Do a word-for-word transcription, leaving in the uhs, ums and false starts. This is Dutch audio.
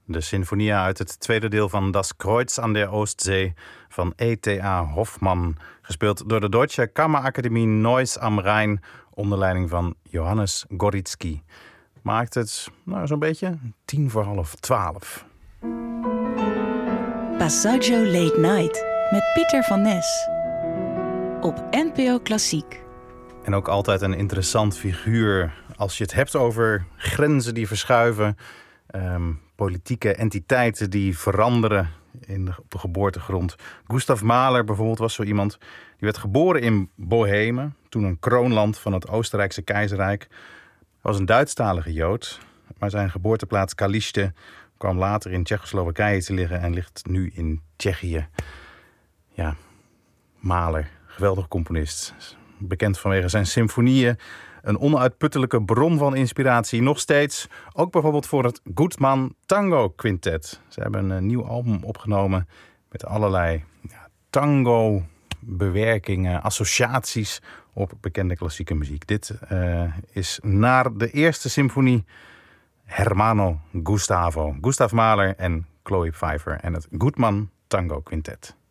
De sinfonia uit het tweede deel van Das Kreuz an der Ostsee van E T A Hoffmann, gespeeld door de Deutsche Kammerakademie Neuss am Rhein onder leiding van Johannes Gorizki. Maakt het nou, zo'n beetje tien voor half twaalf. Passaggio Late Night met Pieter van Nes op N P O Klassiek. En ook altijd een interessant figuur als je het hebt over grenzen die verschuiven, um, politieke entiteiten die veranderen in de, op de geboortegrond. Gustav Mahler bijvoorbeeld was zo iemand. Die werd geboren in Bohemen, toen een kroonland van het Oostenrijkse keizerrijk. Hij was een Duitsstalige Jood, maar zijn geboorteplaats Kalište kwam later in Tsjechoslowakije te liggen en ligt nu in Tsjechië. Ja, Mahler, geweldig componist. Bekend vanwege zijn symfonieën. Een onuitputtelijke bron van inspiratie. Nog steeds. Ook bijvoorbeeld voor het Gutmann Tango Quintet. Ze hebben een nieuw album opgenomen met allerlei ja, tango bewerkingen, associaties op bekende klassieke muziek. Dit uh, is naar de eerste symfonie Hermano Gustavo. Gustav Mahler en Chloe Pfeiffer en het Gutmann Tango Quintet.